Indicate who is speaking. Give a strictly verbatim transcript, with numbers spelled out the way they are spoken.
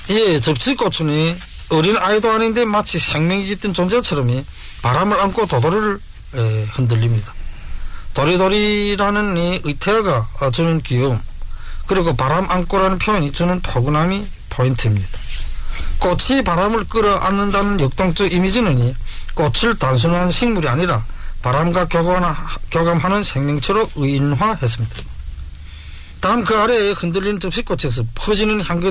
Speaker 1: 예, 접시꽃은 어린 아이도 아닌데 마치 생명이 깃든 존재처럼 바람을 안고 도도리를 에, 흔들립니다. 도리도리라는 이 의태어가 주는 귀여움, 그리고 바람 안고라는 표현이 주는 포근함이 포인트입니다. 꽃이 바람을 끌어안는다는 역동적 이미지는 꽃을 단순한 식물이 아니라 바람과 교감하는 생명체로 의인화했습니다. 다음 그 아래에 흔들리는 접시꽃에서 퍼지는 향기